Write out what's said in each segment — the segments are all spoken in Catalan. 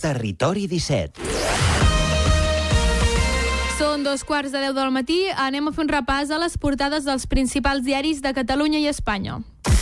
Territori 17. Són 2:15 del matí. Anem a fer un repàs a les portades dels principals diaris de Catalunya i Espanya.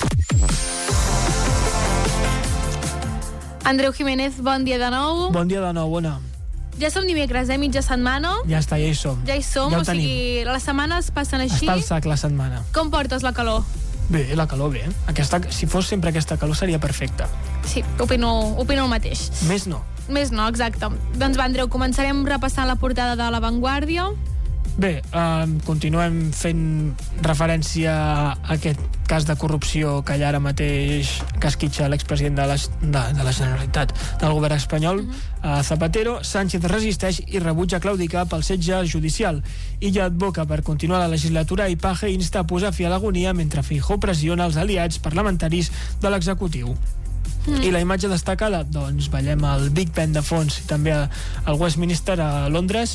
Andreu Jiménez, bon dia de nou. Bon dia de nou, Ona. Ja som dimecres, mitja setmana. Ja està, ja hi som. Ja hi som, o sigui, les setmanes passen així. Està al sac la setmana. Com portes la calor? Bé, la calor bé. Si fos sempre aquesta calor seria perfecta. Sí, opino el mateix. Més no. Més no, exacte. Doncs va, Andreu, començarem repassant la portada de La Vanguardia. Bé, continuem fent referència a aquest cas de corrupció que allà ara mateix esquitxa l'expresident de la Generalitat del govern espanyol, Zapatero. Sánchez resisteix i rebutja claudicar pel setge judicial. Illa advoca per continuar la legislatura i Paje insta a posar fi a l'agonia mentre Feijóo pressiona els aliats parlamentaris de l'executiu. I la imatge destacada, doncs veiem el Big Ben de fons i també el Westminster a Londres.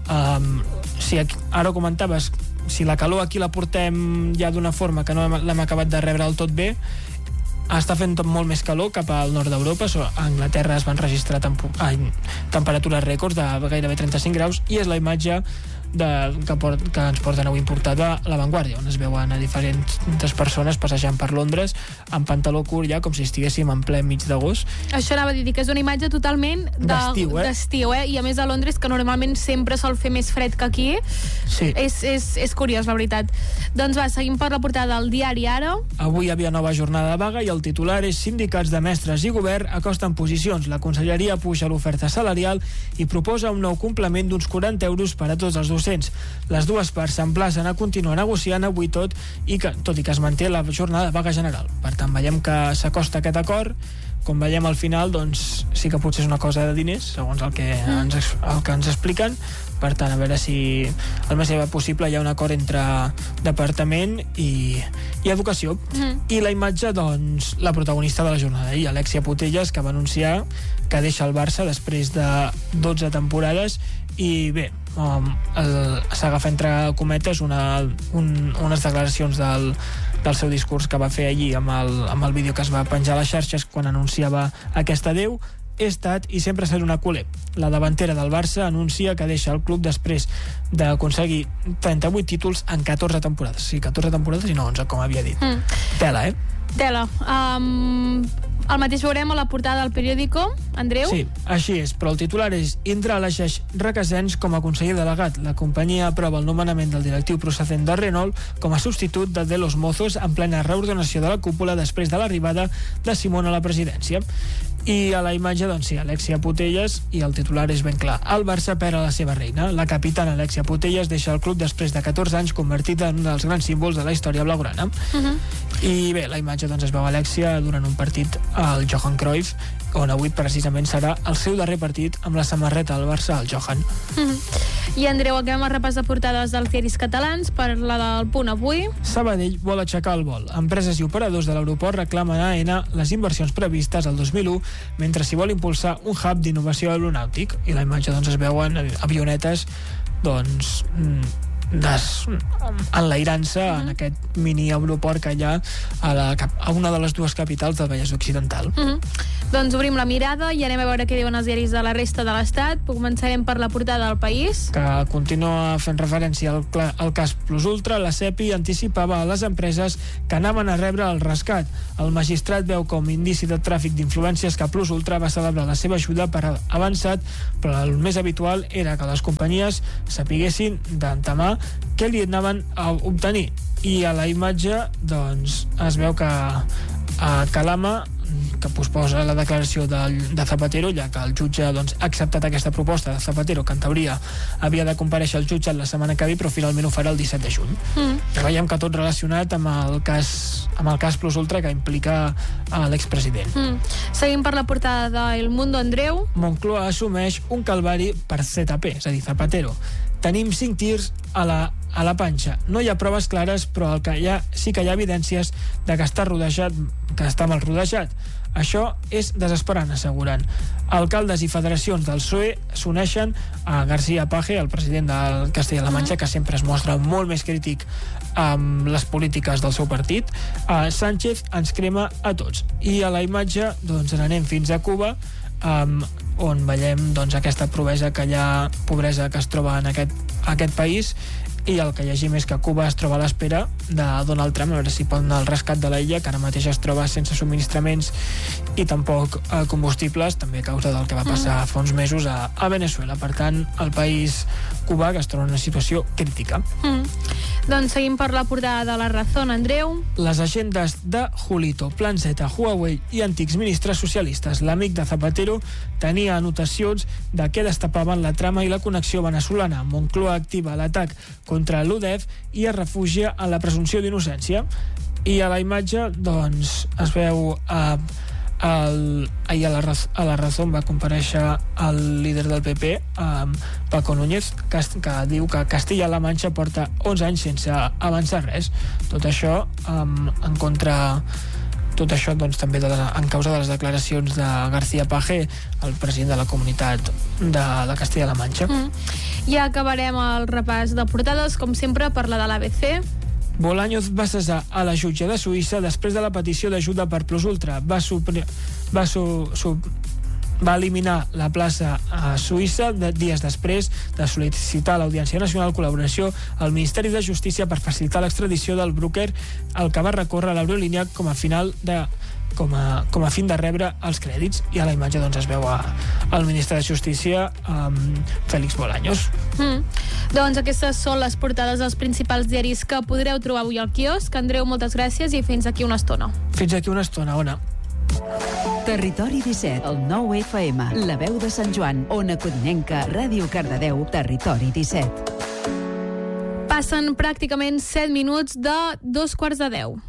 Ara comentaves, si la calor aquí la portem ja d'una forma que no l'hem acabat de rebre del tot bé, està fent molt més calor cap al nord d'Europa. A Anglaterra es van registrar temperatures rècords de gairebé 35 graus i és la imatge que ens porten avui importada a La Vanguardia, on es veuen a diferents persones passejant per Londres amb pantaló curt, ja com si estiguéssim en ple mig d'agost. Això anava a dir que és una imatge totalment d'estiu, i a més a Londres, que normalment sempre sol fer més fred que aquí. Sí. És curiós, la veritat. Doncs va, seguim per la portada del diari Ara. Avui hi havia nova jornada de vaga i el titular és: sindicats de mestres i govern acosten posicions. La conselleria puja l'oferta salarial i proposa un nou complement d'uns 40 euros per a tots els docents. Les dues parts s'emplacen a continuar negociant avui tot i que es manté la jornada de vaga general. Per tant, veiem que s'acosta aquest acord. Com veiem al final, doncs sí que potser és una cosa de diners, segons el que ens expliquen. Per tant, a veure si el més aviat possible hi ha un acord entre departament i educació. I la imatge, doncs, la protagonista de la jornada d'ahir, Alexia Putellas, que va anunciar que deixa el Barça després de 12 temporades. I bé, s'agafa entre cometes unes declaracions del seu discurs que va fer allí amb el vídeo que es va penjar a les xarxes quan anunciava aquest adeu. He estat i sempre seré una culer. La davantera del Barça anuncia que deixa el club després d'aconseguir 38 títols en 14 temporades. Sí, 14 temporades i no 11, com havia dit. Tela, Tela. El mateix veurem a la portada del periòdico, Andreu? Sí, així és, però el titular és: Indra elegeix Requesens com a conseller delegat. La companyia aprova el nomenament del directiu procedent de Renault com a substitut de Los Mozos en plena reordenació de la cúpula després de l'arribada de Simón a la presidència. I a la imatge, doncs sí, Alexia Putellas, i el titular és ben clar: el Barça perd a la seva reina. La capitana Alexia Putellas deixa el club després de 14 anys, convertida en un dels grans símbols de la història blaugrana. I bé, la imatge, doncs, es veu Alexia durant un partit al Johan Cruyff, on avui precisament serà el seu darrer partit amb la samarreta del Barça al Johan. I Andreu, acabem el repàs de portades dels diaris catalans per la del Punt avui. Sabadell vol aixecar el vol. Empreses i operadors de l'aeroport reclamen a AENA les inversions previstes al 2001 mentre s'hi vol impulsar un hub d'innovació aeronàutic. I la imatge, doncs, es veuen avionetes, doncs, enlairant-se en aquest mini aeroport que hi ha a una de les dues capitals del Vallès Occidental. Doncs obrim la mirada i anem a veure què diuen els diaris de la resta de l'Estat. Començarem per la portada del País, que continua fent referència al cas Plus Ultra. La CEPI anticipava a les empreses que anaven a rebre el rescat. El magistrat veu com indici de tràfic d'influències que Plus Ultra va celebrar la seva ajuda per avançat, però el més habitual era que les companyies sapiguessin d'antemà què li anaven a obtenir. I a la imatge, doncs, es veu que Calama, que posposa la declaració de Zapatero, ja que el jutge, doncs, ha acceptat aquesta proposta de Zapatero, que en teoria havia de comparèixer el jutge la setmana que ve, però finalment ho farà el 17 de juny. Ja veiem que tot relacionat amb el cas Plus Ultra, que implica l'expresident. Seguim per la portada d'El Mundo, Andreu. Moncloa assumeix un calvari per ZP, és a dir, Zapatero. Tenim 5 tirs a la panxa. No hi ha proves clares, però sí que hi ha evidències de que està mal rodejat. Això és desesperant, asseguren. Alcaldes i federacions del PSOE s'uneixen a García Paje, el president del Castella-La Manxa, que sempre es mostra molt més crític amb les polítiques del seu partit. Sánchez ens crema a tots. I a la imatge, doncs, anem fins a Cuba, on veiem aquesta pobresa que es troba en aquest país, i el que llegim és que Cuba es troba a l'espera de Donald Trump, a veure si pot anar al rescat de l'illa, que ara mateix es troba sense subministraments i tampoc combustibles, també a causa del que va passar fa uns mesos a Venezuela. Per tant, el país Cuba, que es troba en una situació crítica. Doncs seguim per la portada de La Razón, Andreu. Les agendes de Julito, Plan Z, Huawei i antics ministres socialistes. L'amic de Zapatero tenia anotacions de què destapaven la trama i la connexió venezolana. Moncloa activa l'atac contra l'UDEF i es refugia en la presumpció d'innocència. I a la imatge, doncs, es veu ahir a la Razón va comparèixer el líder del PP, Paco Núñez, que diu que Castilla-La Manxa porta 11 anys sense avançar res. Tot això en contra... Tot això doncs, també en causa de les declaracions de García Page, el president de la comunitat de Castilla-La Manxa. I acabarem el repàs de portades, com sempre, per la de l'ABC. Bolaños va cessar a la jutge de Suïssa després de la petició d'ajuda per Plus Ultra. Va eliminar la plaça a Suïssa dies després de sol·licitar a l'Audiència Nacional col·laboració al Ministeri de Justícia per facilitar l'extradició del brokер, el que va recórrer a l'aerolínia com a fin de rebre els crèdits. I a la imatge doncs, es veu el ministre de Justícia, Félix Bolaños. Doncs aquestes són les portades dels principals diaris que podreu trobar avui al quiosc. Andreu, moltes gràcies i fins aquí una estona. Fins aquí una estona, Ona. Territori 17, el 9 FM, la veu de Sant Joan, Ona Codinenca, Ràdio Cardedeu, Territori 17. Passen pràcticament 7 minuts de 9:45.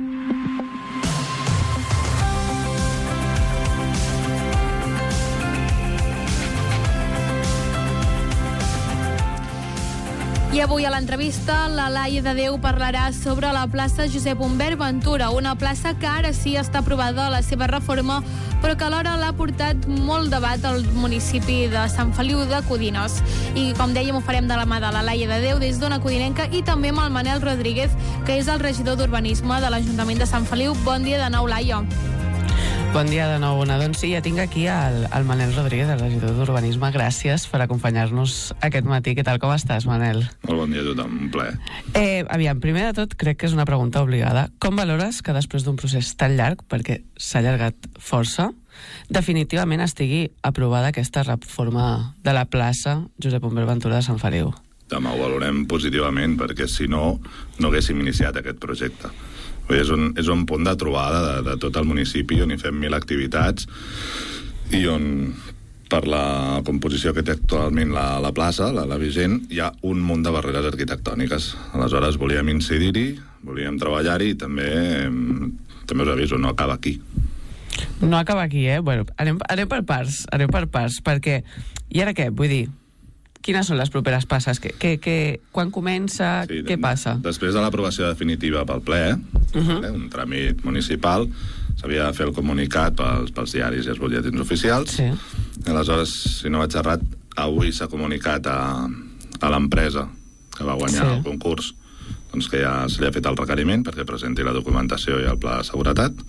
I avui a l'entrevista la Laia de Déu parlarà sobre la plaça Josep Humbert Ventura, una plaça que ara sí està aprovada la seva reforma, però que alhora l'ha portat molt debat al municipi de Sant Feliu de Codines. I com dèiem, ho farem de la mà de la Laia de Déu des d'Ona Codinenca i també amb el Manel Rodríguez, que és el regidor d'Urbanisme de l'Ajuntament de Sant Feliu. Bon dia de nou, Laia. Bon dia de nou, Ona. Doncs sí, ja tinc aquí el Manel Rodríguez, el regidor d'Urbanisme. Gràcies per acompanyar-nos aquest matí. Què tal, com estàs, Manel? Molt bon dia a tothom, un plaer. Aviam, primer de tot, crec que és una pregunta obligada. Com valores que després d'un procés tan llarg, perquè s'ha allargat força, definitivament estigui aprovada aquesta reforma de la plaça Josep Humbert Ventura de Sant Feliu? Demà ho valorem positivament, perquè si no haguéssim iniciat aquest projecte. És un punt de trobada de tot el municipi on hi fem 1.000 activitats i on, per la composició que té actualment la plaça, la vigent, hi ha un munt de barreres arquitectòniques. Aleshores volíem incidir-hi, volíem treballar-hi i també us aviso, no acaba aquí. No acaba aquí, eh? Bueno, anem per parts, perquè... I ara què? Vull dir, quines són les properes passes? Quan comença? Sí, què passa? Després de l'aprovació definitiva pel ple, un tràmit municipal, s'havia de fer el comunicat pels diaris i els butlletins oficials. Sí. Aleshores, si no vaig errat, avui s'ha comunicat a l'empresa que va guanyar el concurs, doncs que ja se li ha fet el requeriment perquè presenti la documentació i el pla de seguretat.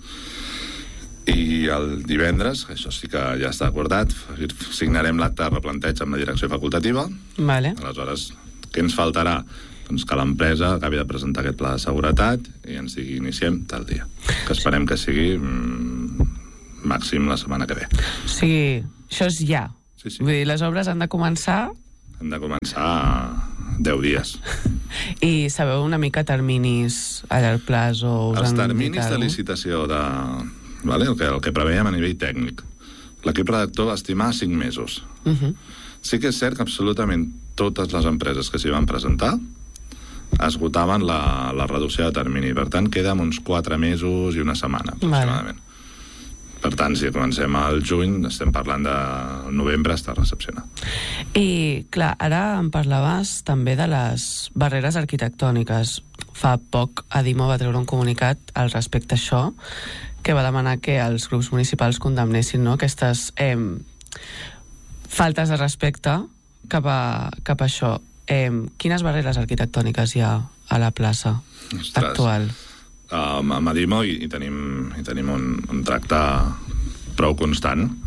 I el divendres, això sí que ja està acordat, signarem l'acte de replanteig amb la direcció facultativa. Vale. Aleshores, què ens faltarà? Doncs que l'empresa acabi de presentar aquest pla de seguretat i ens digui iniciem tal dia. Que esperem que sigui màxim la setmana que ve. O sigui, això és ja. Sí. Vull dir, les obres han de començar... Han de començar 10 dies. I sabeu una mica terminis a llarg plaç o... Els terminis de licitació el que preveiem a nivell tècnic. L'equip redactor va estimar 5 mesos. Sí que és cert que absolutament totes les empreses que s'hi van presentar esgotaven la reducció de termini. Per tant, queda amb uns 4 mesos i una setmana, aproximadament. Per tant, si comencem al juny, estem parlant de novembre, està recepcionat. I, clar, ara em parlaves també de les barreres arquitectòniques. Fa poc Adimo va treure un comunicat al respecte a això, que va demanar que els grups municipals condemnessin aquestes faltes de respecte cap a això. Quines barreres arquitectòniques hi ha a la plaça actual? Amb Adimo hi tenim un tracte prou constant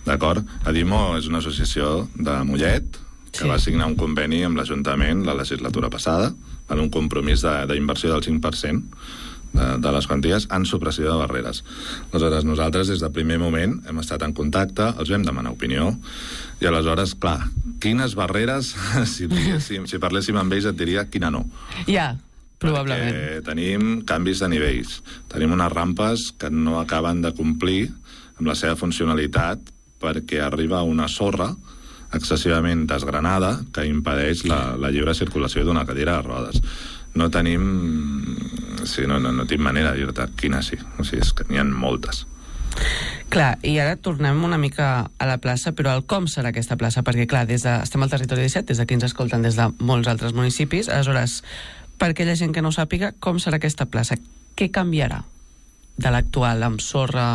D'acord? Adimo és una associació de Mollet que va signar un conveni amb l'Ajuntament la legislatura passada en un compromís d'inversió del 5% de les quanties en supressió de barreres. Aleshores, nosaltres des del primer moment hem estat en contacte, els vam demanar opinió, i aleshores, clar, quines barreres, si parléssim amb ells et diria quina no. Ja, probablement. Perquè tenim canvis de nivells, tenim unes rampes que no acaben de complir amb la seva funcionalitat perquè arriba una sorra excessivament desgranada que impedeix la lliure circulació d'una cadira de rodes. No tenim... Sí, no tinc manera de dir-te quina sí. O sigui, és que n'hi ha moltes. Clar, i ara tornem una mica a la plaça, però el com serà aquesta plaça? Perquè, clar, estem al territori 17, des d'aquí ens escolten des de molts altres municipis. Aleshores, per aquella gent que no ho sàpiga, com serà aquesta plaça? Què canviarà de l'actual, amb sorra?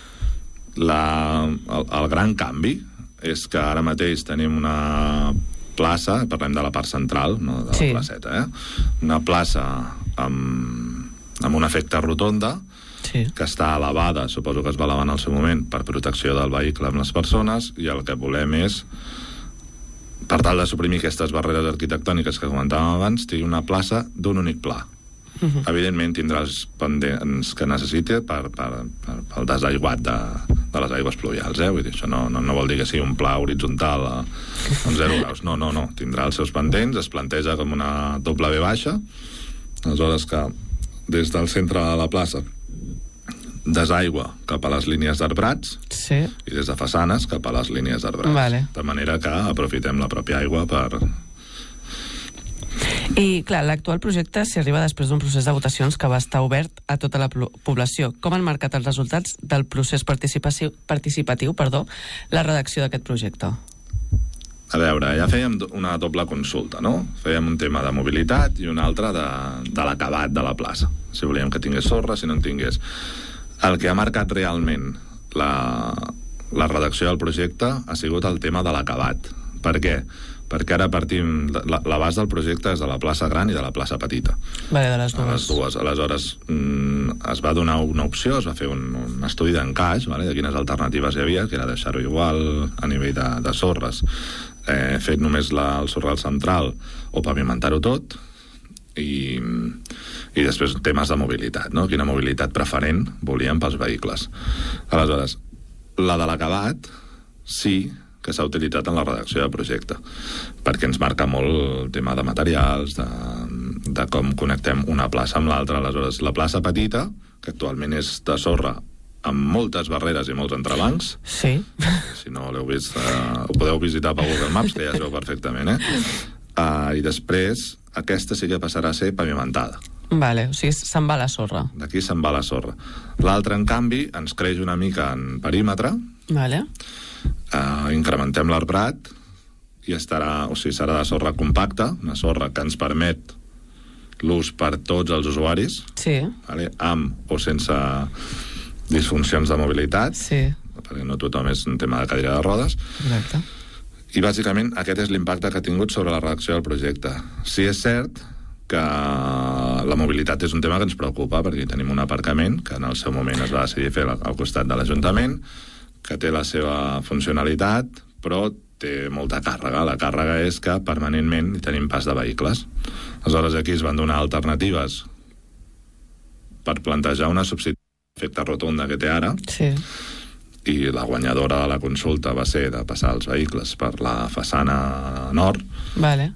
El gran canvi és que ara mateix tenim una plaça, parlem de la part central, no de la placeta, una plaça amb un efecte rotonda, que està elevada, suposo que es va elevar en el seu moment, per protecció del vehicle amb les persones, i el que volem és, per tal de suprimir aquestes barreres arquitectòniques que comentàvem abans, tenir una plaça d'un únic pla. Evidentment tindrà els pendents que necessiti pel desaiguat de les aigües pluvials, vull dir, això no vol dir que sigui un pla horitzontal amb 0 graus, no, tindrà els seus pendents, es planteja com una doble V baixa, aleshores que des del centre de la plaça desaigua cap a les línies d'arbrats i des de façanes cap a les línies d'arbrats, de manera que aprofitem la pròpia aigua per... I, clar, l'actual projecte s'hi arriba després d'un procés de votacions que va estar obert a tota la població. Com han marcat els resultats del procés participatiu, la redacció d'aquest projecte? A veure, ja fèiem una doble consulta, no? Fèiem un tema de mobilitat i un altre de l'acabat de la plaça. Si volíem que tingués sorra, si no en tingués. El que ha marcat realment la redacció del projecte ha sigut el tema de l'acabat. Per què? Perquè ara partim... L'abast del projecte és de la plaça gran i de la plaça petita. Vale, de les dues. Aleshores, es va donar una opció, es va fer un estudi d'encaix, de quines alternatives hi havia, que era deixar-ho igual a nivell de sorres, fet només el sorral central, o pavimentar-ho tot, i després temes de mobilitat, no? Quina mobilitat preferent volíem pels vehicles. Aleshores, la de l'acabat, sí que s'ha utilitzat en la redacció del projecte, perquè ens marca molt el tema de materials, de com connectem una plaça amb l'altra. Aleshores, la plaça petita, que actualment és de sorra amb moltes barreres i molts entrebancs, si no l'heu vist, ho podeu visitar per Google Maps, que ja es veu perfectament, i després aquesta sí que passarà a ser pavimentada. Vale, o sigui, se'n va la sorra. D'aquí se'n va la sorra. L'altre, en canvi, ens creix una mica en perímetre, incrementem l'arbrat i serà de sorra compacta, una sorra que ens permet l'ús per tots els usuaris, amb o sense disfuncions de mobilitat, perquè no tothom és un tema de cadira de rodes. Exacte. I bàsicament aquest és l'impacte que ha tingut sobre la redacció del projecte. Sí, és cert que la mobilitat és un tema que ens preocupa, perquè tenim un aparcament que en el seu moment es va decidir fer al costat de l'Ajuntament, que té la seva funcionalitat, però té molta càrrega. La càrrega és que permanentment hi tenim pas de vehicles. Aleshores, aquí es van donar alternatives per plantejar una substitució d'efecte rotonda que té ara, i la guanyadora de la consulta va ser de passar els vehicles per la façana nord,